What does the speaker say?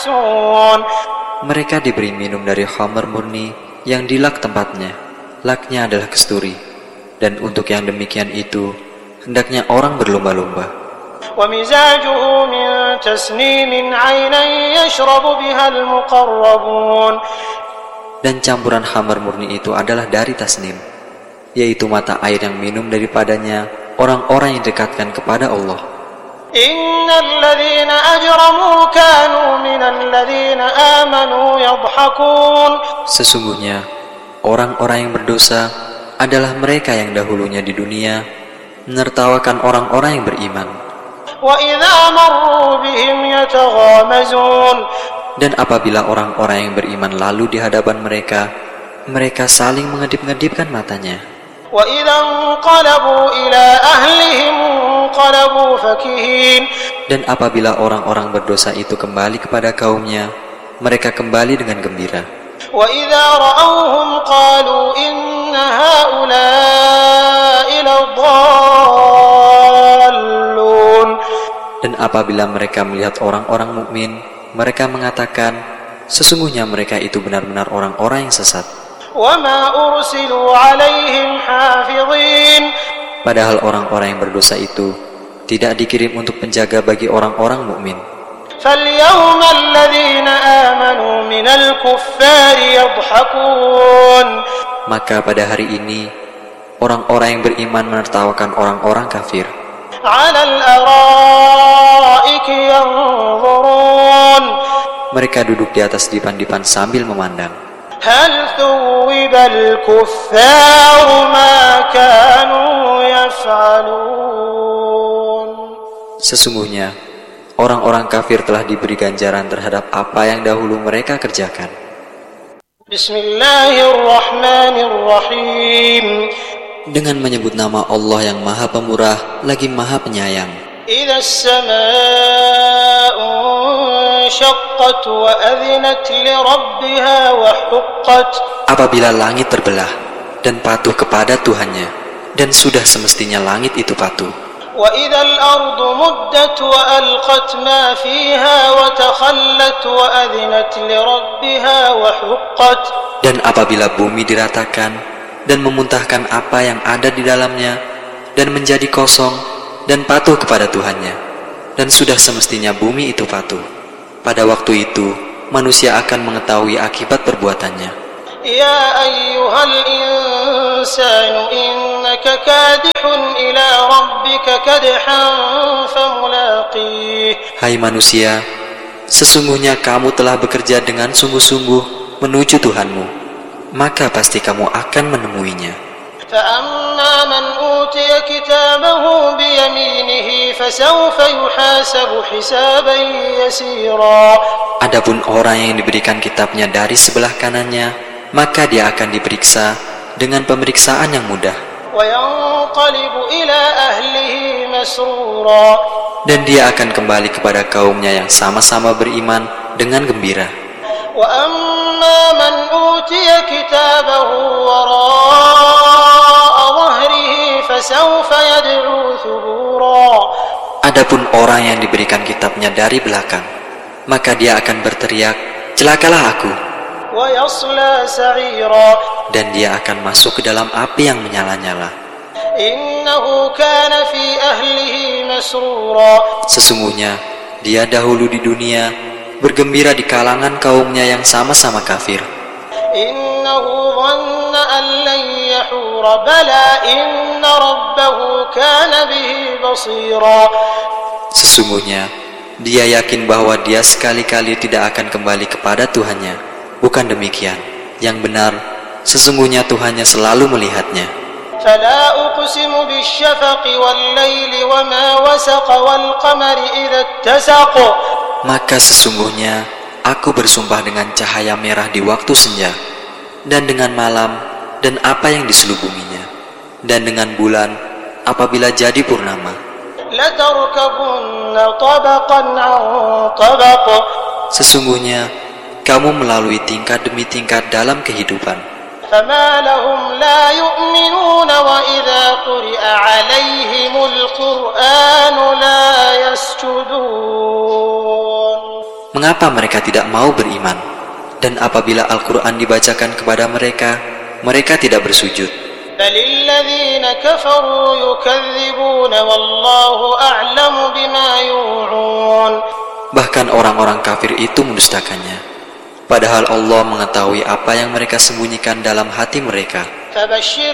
Mereka diberi minum dari khamar murni yang dilak tempatnya. Laknya adalah kesturi. Dan untuk yang demikian itu, hendaknya orang berlomba-lomba. Dan campuran khamar murni itu adalah dari tasnim, yaitu mata air yang minum daripadanya orang-orang yang dekatkan kepada Allah. Sesungguhnya orang-orang yang berdosa adalah mereka yang dahulunya di dunia menertawakan orang-orang yang beriman. Dan apabila orang-orang yang beriman lalu di hadapan mereka, mereka saling mengedip-ngedipkan matanya. Dan apabila orang-orang berdosa itu kembali kepada kaumnya, mereka kembali dengan gembira. Dan apabila mereka melihat orang-orang mukmin, mereka mengatakan, sesungguhnya mereka itu benar-benar orang-orang yang sesat. Padahal orang-orang yang berdosa itu tidak dikirim untuk penjaga bagi orang-orang mukmin. Maka pada hari ini orang-orang yang beriman menertawakan orang-orang kafir. Mereka duduk di atas dipan-dipan sambil memandang. Sesungguhnya orang-orang kafir telah diberi ganjaran terhadap apa yang dahulu mereka kerjakan. Bismillahirrahmanirrahim. Dengan menyebut nama Allah yang Maha Pemurah lagi Maha Penyayang. Apabila langit terbelah dan patuh kepada Tuhannya, dan sudah semestinya langit itu patuh. Dan apabila bumi diratakan dan memuntahkan apa yang ada di dalamnya, dan menjadi kosong dan patuh kepada Tuhannya, dan sudah semestinya bumi itu patuh. Pada waktu itu manusia akan mengetahui akibat perbuatannya. Ya ayyuhal insanu innaka kadihun ila rabbika kadhan famulaqih. Hai manusia, sesungguhnya kamu telah bekerja dengan sungguh-sungguh menuju Tuhanmu, maka pasti kamu akan menemuinya. فَأَمَّا مَنْ أُوتِيَ كِتَابَهُ بِيَمِينِهِ فَسَوْفَ يُحَاسَبُ حِسَابًا يَسِيرًا. Adapun orang yang diberikan kitabnya dari sebelah kanannya, maka dia akan diperiksa dengan pemeriksaan yang mudah. وَيَنْقَلِبُ إِلَى أَهْلِهِ مَسْرُورًا. Dan dia akan kembali kepada kaumnya yang sama-sama beriman dengan gembira. وَأَمَّا مَنْ أُوتِيَ كِتَابَهُ وَرَاءَ ظَهْرِهِ فَسَوْفَ يَدْعُو ثُبُورًا. Adapun orang yang diberikan kitabnya dari belakang, maka dia akan berteriak, celakalah aku. وَيَصْلَى سَعِيرًا. Dan dia akan masuk ke dalam api yang menyala-nyala. إِنَّهُ كَانَ فِي أَهْلِهِ مَسْرُورًا. Sesungguhnya dia dahulu di dunia bergembira di kalangan kaumnya yang sama-sama kafir. Innahu dhanna an lan yahur bala inna rabbahu kana bihi basira. Sesungguhnya dia yakin bahwa dia sekali-kali tidak akan kembali kepada Tuhannya. Bukan demikian. Yang benar, sesungguhnya Tuhannya selalu melihatnya. Fala uqsimu bisyafaqi wal laili wama wasaqa wal qamari idza ittasaqa. Maka sesungguhnya aku bersumpah dengan cahaya merah di waktu senja, dan dengan malam dan apa yang diselubunginya, dan dengan bulan apabila jadi purnama. Sesungguhnya kamu melalui tingkat demi tingkat dalam kehidupan. mengapa mereka tidak mau beriman? Dan apabila Al-Quran dibacakan kepada mereka, mereka tidak bersujud. Bahkan orang-orang kafir itu mendustakannya, padahal Allah mengetahui apa yang mereka sembunyikan dalam hati mereka.